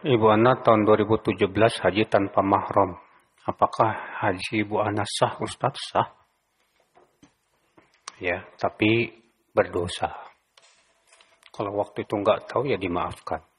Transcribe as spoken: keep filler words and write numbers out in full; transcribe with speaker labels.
Speaker 1: Ibu Ana tahun dua ribu tujuh belas haji tanpa mahram. Apakah haji Ibu Ana sah, Ustaz? Sah. Ya, tapi berdosa. Kalau waktu itu nggak tahu ya dimaafkan.